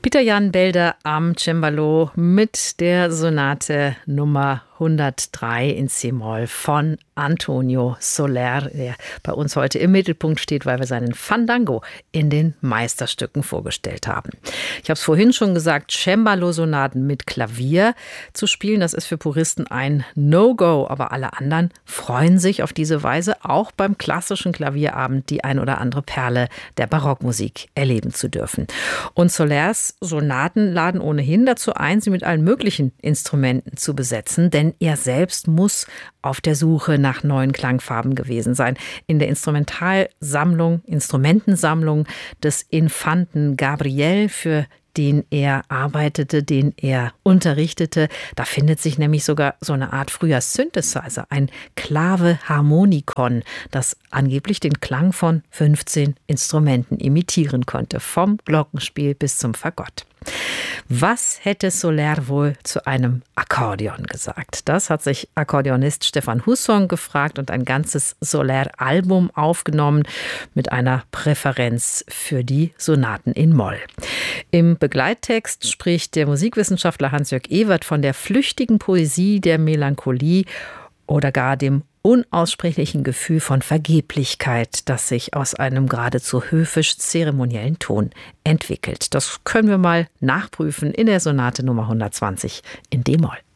Peter Jan Belder am Cembalo mit der Sonate Nummer 103 in C-Moll von Antonio Soler, der bei uns heute im Mittelpunkt steht, weil wir seinen Fandango in den Meisterstücken vorgestellt haben. Ich habe es vorhin schon gesagt, Cembalo-Sonaten mit Klavier zu spielen, das ist für Puristen ein No-Go, aber alle anderen freuen sich auf diese Weise auch beim klassischen Klavierabend die ein oder andere Perle der Barockmusik erleben zu dürfen. Und Solers Sonaten laden ohnehin dazu ein, sie mit allen möglichen Instrumenten zu besetzen, denn er selbst muss auf der Suche nach neuen Klangfarben gewesen sein. In der Instrumentensammlung des Infanten Gabriel, für den er arbeitete, den er unterrichtete. Da findet sich nämlich sogar so eine Art früher Synthesizer, ein Clave-Harmonikon, das angeblich den Klang von 15 Instrumenten imitieren konnte, vom Glockenspiel bis zum Fagott. Was hätte Soler wohl zu einem Akkordeon gesagt? Das hat sich Akkordeonist Stefan Husson gefragt und ein ganzes Soler-Album aufgenommen mit einer Präferenz für die Sonaten in Moll. Im Begleittext spricht der Musikwissenschaftler Hans-Jörg Ewert von der flüchtigen Poesie der Melancholie oder gar dem unaussprechlichen Gefühl von Vergeblichkeit, das sich aus einem geradezu höfisch-zeremoniellen Ton entwickelt. Das können wir mal nachprüfen in der Sonate Nummer 120 in D-Moll.